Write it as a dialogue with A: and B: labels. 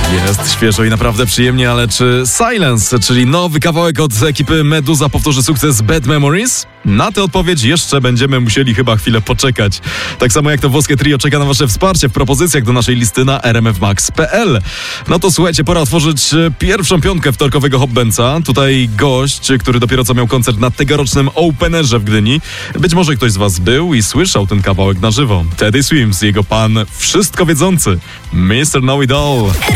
A: Jest świeżo i naprawdę przyjemnie, ale czy Silence, czyli nowy kawałek od ekipy Meduza, powtórzy sukces Bad Memories? Na tę odpowiedź jeszcze będziemy musieli chyba chwilę poczekać. Tak samo jak to włoskie trio czeka na wasze wsparcie w propozycjach do naszej listy na rmfmax.pl. No to słuchajcie, pora otworzyć pierwszą piątkę wtorkowego Hopbenca. Tutaj gość, który dopiero co miał koncert na tegorocznym Openerze w Gdyni. Być może ktoś z was był i słyszał ten kawałek na żywo. Teddy Swims, jego pan wszystko wiedzący, Mr. Know It All.